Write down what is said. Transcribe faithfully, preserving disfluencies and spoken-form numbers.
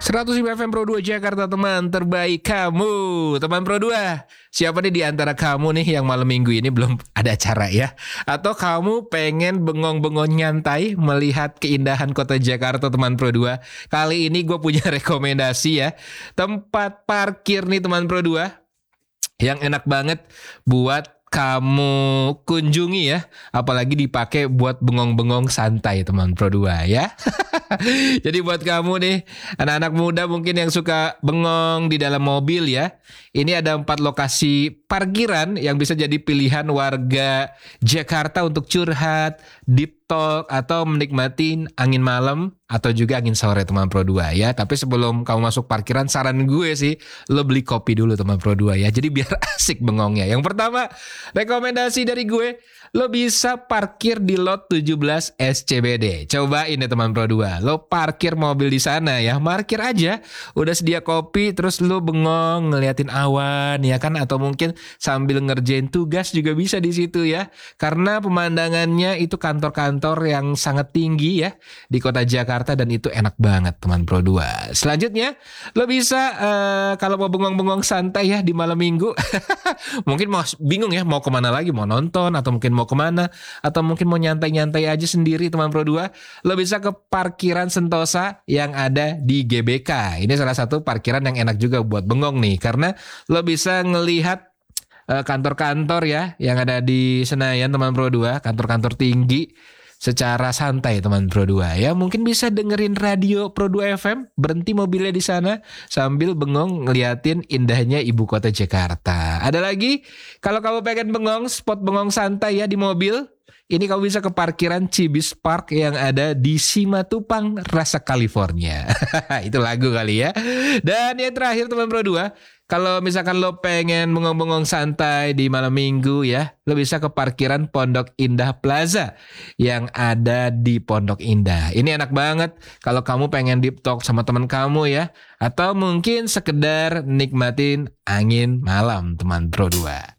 seratus lima F M Pro dua Jakarta, teman terbaik kamu. Teman Pro dua, siapa nih di antara kamu nih yang malam minggu ini belum ada acara ya? Atau kamu pengen bengong-bengong nyantai melihat keindahan kota Jakarta, teman Pro dua? Kali ini gue punya rekomendasi ya. Tempat parkir nih teman Pro dua yang enak banget buat kamu kunjungi ya, apalagi dipakai buat bengong-bengong santai teman Pro dua ya. Jadi buat kamu nih anak-anak muda mungkin yang suka bengong di dalam mobil ya, ini ada empat lokasi parkiran yang bisa jadi pilihan warga Jakarta untuk curhat, deep talk, atau menikmati angin malam atau juga angin sore teman Pro dua ya. Tapi sebelum kamu masuk parkiran, saran gue sih lo beli kopi dulu teman Pro dua ya, jadi biar asik bengongnya. Yang pertama, rekomendasi dari gue, lo bisa parkir di lot tujuh belas S C B D. Cobain deh teman Pro dua, lo parkir mobil di sana ya, parkir aja, udah sedia kopi, terus lo bengong ngeliatin awan ya kan, atau mungkin sambil ngerjain tugas juga bisa di situ ya, karena pemandangannya itu kantor-kantor yang sangat tinggi ya di kota Jakarta, dan itu enak banget teman Pro dua. Selanjutnya, lo bisa uh, kalau mau bengong-bengong santai ya di malam minggu, mungkin mau bingung ya mau kemana lagi, mau nonton atau mungkin mau kemana, atau mungkin mau nyantai-nyantai aja sendiri teman Pro dua, lo bisa ke parkiran Sentosa yang ada di G B K. Ini salah satu parkiran yang enak juga buat bengong nih, karena lo bisa ngelihat uh, kantor-kantor ya yang ada di Senayan teman Pro dua, kantor-kantor tinggi secara santai teman Pro dua ya. Mungkin bisa dengerin radio Pro dua F M, berhenti mobilnya di sana sambil bengong ngeliatin indahnya ibu kota Jakarta. Ada lagi, kalau kamu pengen bengong, spot bengong santai ya di mobil, ini kamu bisa ke parkiran Cibis Park yang ada di Simatupang, Rasa California. Itu lagu kali ya. Dan yang terakhir teman Pro dua, kalau misalkan lo pengen bengong-bengong santai di malam minggu ya, lo bisa ke parkiran Pondok Indah Plaza yang ada di Pondok Indah. Ini enak banget kalau kamu pengen deep talk sama teman kamu ya, atau mungkin sekedar nikmatin angin malam teman Pro dua.